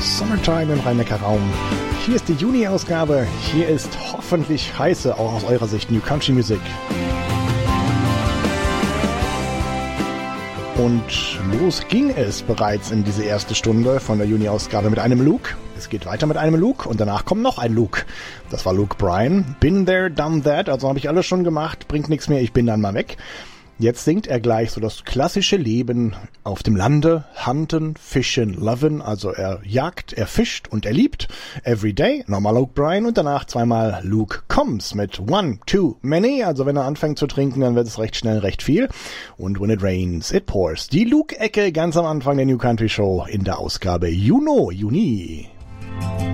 Summertime im Rhein-Neckar-Raum. Hier ist die Juni-Ausgabe. Hier ist hoffentlich heiße, auch aus eurer Sicht, New Country Music. Und los ging es bereits in diese erste Stunde von der Juni-Ausgabe mit einem Luke. Es geht weiter mit einem Luke und danach kommt noch ein Luke. Das war Luke Bryan. Been there, done that. Also habe ich alles schon gemacht, bringt nichts mehr, ich bin dann mal weg. Jetzt singt er gleich so das klassische Leben auf dem Lande. Hunten, fischen, loven. Also er jagt, er fischt und er liebt. Every day, nochmal Luke Bryan und danach zweimal Luke Combs mit one, too many. Also wenn er anfängt zu trinken, dann wird es recht schnell recht viel. Und when it rains, it pours. Die Luke-Ecke ganz am Anfang der New Country Show in der Ausgabe Juni.